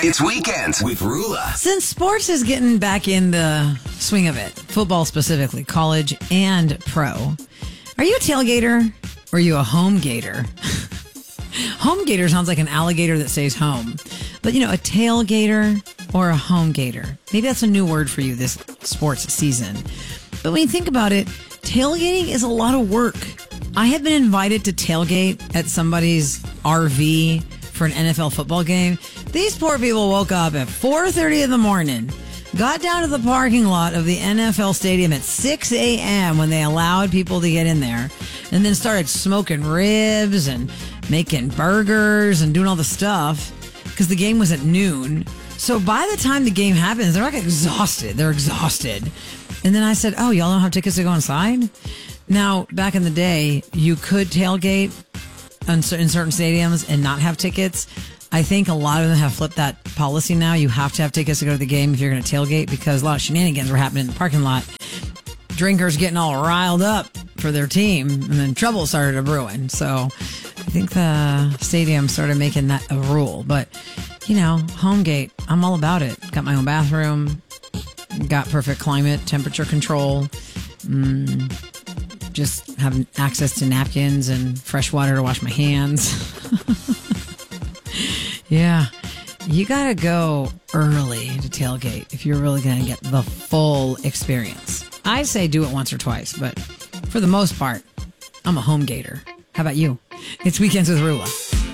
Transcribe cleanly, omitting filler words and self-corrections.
It's Weekends with Rula. Since sports is getting back in the swing of it, football specifically, college and pro, are you a tailgater or are you a home gator? Home gator sounds like an alligator that stays home. But, a tailgater or a home gator. Maybe that's a new word for you this sports season. But when you think about it, tailgating is a lot of work. I have been invited to tailgate at somebody's RV for an NFL football game. These poor people woke up at 4:30 in the morning, got down to the parking lot of the NFL stadium at 6 a.m. when they allowed people to get in there, and then started smoking ribs and making burgers and doing all the stuff because the game was at noon. So by the time the game happens, they're like exhausted. They're exhausted. And then I said, oh, y'all don't have tickets to go inside? Now, back in the day, you could tailgate in certain stadiums and not have tickets. I think a lot of them have flipped that policy now. You have to have tickets to go to the game if you're going to tailgate because a lot of shenanigans were happening in the parking lot. Drinkers getting all riled up for their team, and then trouble started brewing. So I think the stadium started making that a rule. But, home gate, I'm all about it. Got my own bathroom, got perfect climate, temperature control, just having access to napkins and fresh water to wash my hands. Yeah, you got to go early to tailgate if you're really going to get the full experience. I say do it once or twice, but for the most part, I'm a home gator. How about you? It's Weekends with Rula.